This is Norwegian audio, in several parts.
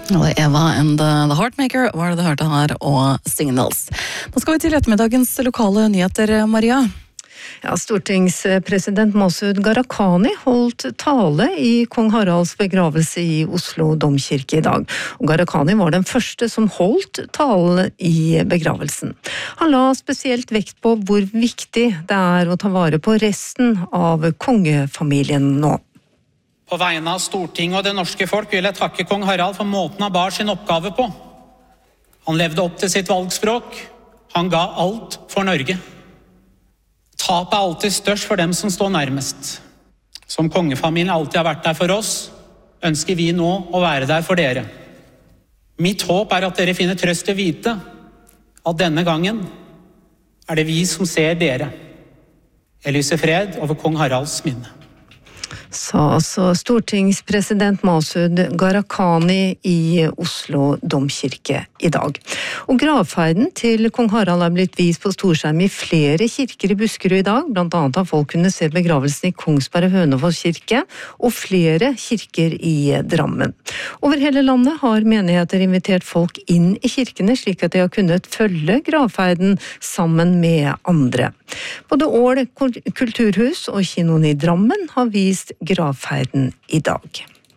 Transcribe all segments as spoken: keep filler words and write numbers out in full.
Og det er Eva and The Heartmaker var det du hørte her, og Signals. Nå skal vi til ettermiddagens lokale nyheter, Maria. Ja, stortingspresident Masud Gharahkhani holdt tale i kong Haralds begravelse i Oslo domkirke i dag. Og Gharahkhani var den første som holdt tale i begravelsen. Han la spesielt vekt på hvor viktig det er å ta vare på resten av kongefamilien nå. På vegne av Stortinget og det norske folk vil jeg takke kong Harald for måten han bar sin oppgave på. Han levde opp til sitt valgspråk. Han ga alt for Norge. Tapet er alltid størst for dem som står nærmest. Som kongefamilien alltid har vært der for oss, ønsker vi nå å være der for dere. Mitt håp er at dere finner trøst til å vite at denne gangen er det vi som ser dere. Jeg lyser fred over kong Haralds minne. Sa altså stortingspresident Masud Gharahkhani i Oslo domkirke i dag. Og gravferden til kong Harald er blitt vist på storskjerm i flere kirker i Buskerud i dag. Blant annet har folk kunnet se begravelsen i Kongsberg og Hønefoss kirke, og flere kirker i Drammen. Over hele landet har menigheter invitert folk inn i kirkene, slik at de har kunnet følge gravferden sammen med andre. Både Ål kulturhus og kinoen i Drammen har vist gravferden i dag.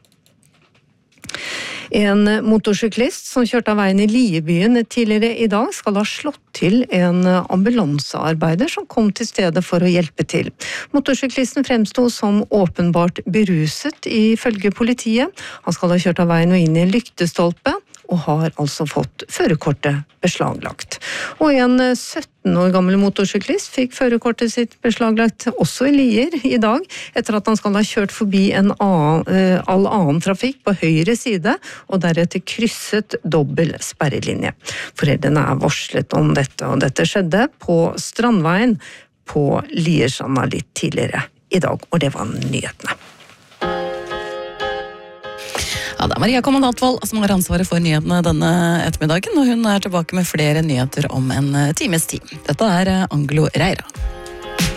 En motorsyklist som kjørte av veien i Liebyen tidligere i dag skal ha slått til en ambulansearbeider som kom til stedet for å hjelpe til. Motorsyklisten fremstod som åpenbart beruset ifølge politiet. Han skal ha kjørt av veien og inn i en lyktestolpe, og har altså fått førerkortet beslaglagt. Og en sytten år gammel motorsyklist fikk førerkortet sitt beslaglagt også i Lier i dag, etter at han skal ha kjørt forbi en annen, all annen trafikk på høyre side, og deretter krysset dobbel sperrelinje. Foreldrene er varslet om dette, og dette skjedde på Strandveien på Lierstranda litt tidligere i dag, og det var nyhetene. Ja, det er Maria Kommandatvold som har ansvaret for nyhetene denne ettermiddagen, og hun er tilbake med flere nyheter om en times tid. Dette er Anglo Reira.